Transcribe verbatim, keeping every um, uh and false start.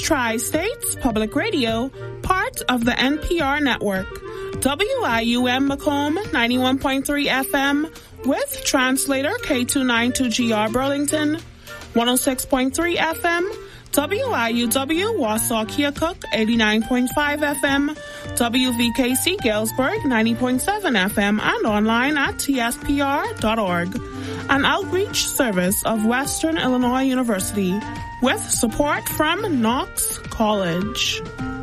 Tri-States Public Radio, part of the N P R network. W I U M Macomb, ninety-one point three F M, with translator K two ninety-two G R Burlington, one oh six point three F M, W I U W Wausau Keokuk, eighty-nine point five F M, W V K C Galesburg, ninety point seven F M, and online at T S P R dot org. An outreach service of Western Illinois University with support from Knox College.